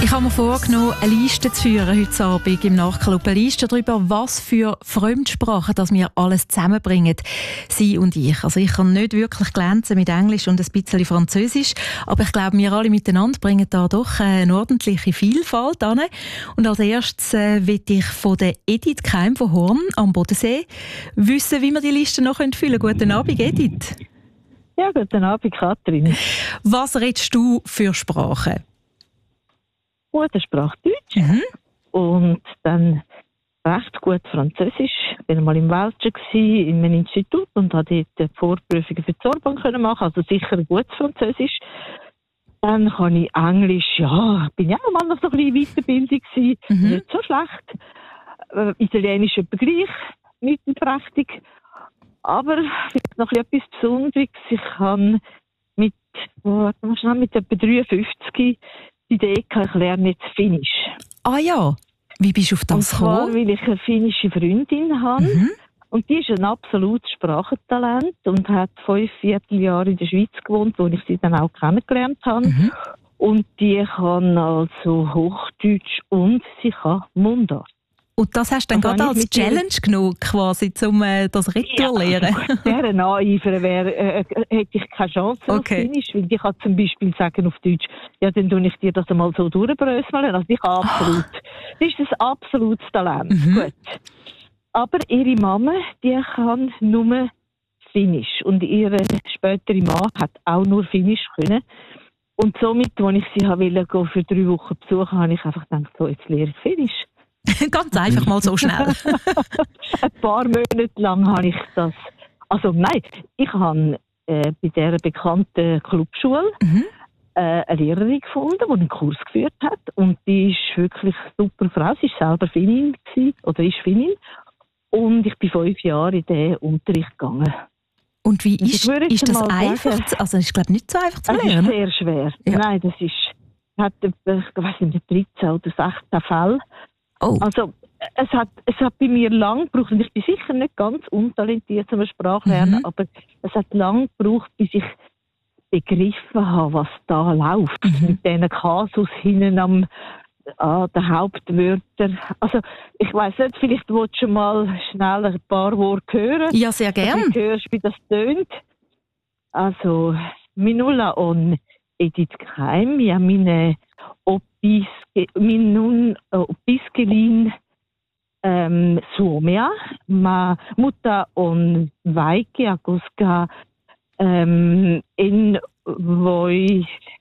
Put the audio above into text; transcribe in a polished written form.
Ich habe mir vorgenommen, eine Liste zu führen heute Abend im Nachklub. Eine Liste darüber, was für Fremdsprachen das wir alles zusammenbringen, Sie und ich. Also ich kann nicht wirklich glänzen mit Englisch und ein bisschen Französisch, aber ich glaube, wir alle miteinander bringen da doch eine ordentliche Vielfalt an. Und als erstes will ich von der Edith Keim von Horn am Bodensee wissen, wie wir die Liste noch füllen können. Guten Abend, Edith. Ja, guten Abend, Katrin. Was redest du für Sprachen? Muttersprache Deutsch und dann recht gut Französisch. Ich war mal im Welschen in einem Institut und konnte dort die Vorprüfungen für die Sorbonne machen, also sicher gutes Französisch. Dann kann ich Englisch, ja, bin ja auch mal noch so ein bisschen Weiterbildung gewesen, nicht so schlecht. Italienisch etwa gleich, nicht prächtig. Aber vielleicht noch etwas Besonderes. Ich habe mit etwa 53 die Idee gehabt, ich lerne jetzt Finnisch. Ah ja, wie bist du auf das gekommen? Weil ich eine finnische Freundin habe. Und die ist ein absolutes Sprachentalent und hat 5 Vierteljahre in der Schweiz gewohnt, wo ich sie dann auch kennengelernt habe. Und die kann also Hochdeutsch und sie kann Mundart. Und das hast du dann gerade als Challenge genommen, quasi, um das Retour zu lernen? Dieser Naiver hätte ich keine Chance auf Finnisch, weil ich kann zum Beispiel sagen auf Deutsch, ja, dann tue ich dir das einmal so durchbröseln. Also ich habe das ist ein absolutes Talent. Gut. Aber ihre Mama, die kann nur Finnisch. Und ihre spätere Mann hat auch nur Finnisch können. Und somit, als ich sie wollte, für 3 Wochen besuchen, habe ich einfach gedacht, so, jetzt lehre ich Finnisch. Ganz einfach mal so schnell. Ein paar Monate lang habe ich das. Also nein, ich habe bei dieser bekannten Clubschule eine Lehrerin gefunden, die einen Kurs geführt hat. Und die ist wirklich eine super Frau. Sie war selber Finnin oder ist Finnin. Und ich bin 5 Jahre in diesen Unterricht gegangen. Und wie ist das einfach? Also ich glaube nicht so einfach zu lernen. Das ist sehr schwer. Ja. Nein, das ist, hat, ich weiß nicht, 13 oder 16 Fälle. Oh. Also, es hat bei mir lang gebraucht, und ich bin sicher nicht ganz untalentiert zum Sprachlernen, aber es hat lang gebraucht, bis ich begriffen habe, was da läuft. Mit diesen Kasus hinten an den Hauptwörtern. Also, ich weiss nicht, vielleicht willst du mal schnell ein paar Worte hören. Ja, sehr gerne. Du hörst, wie das tönt. Also, minulla on Edith Keim, ja, meine minun opiskelin Suomea, mutta on vaikea, koska en voi